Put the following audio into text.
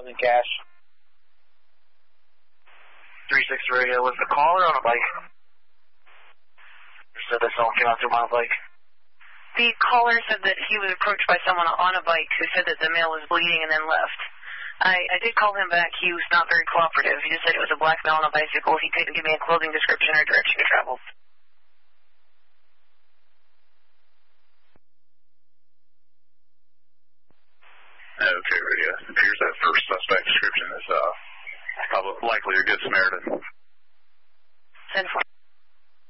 $2,000 in cash. 360 radio, was the caller on a bike? Or said that someone came out to him on a bike? The caller said that he was approached by someone on a bike who said that the male was bleeding and then left. I did call him back. He was not very cooperative. He just said it was a black male on a bicycle. He couldn't give me a clothing description or direction to travel. Okay, radio. It appears that first suspect description is likely a good Samaritan. 10-4.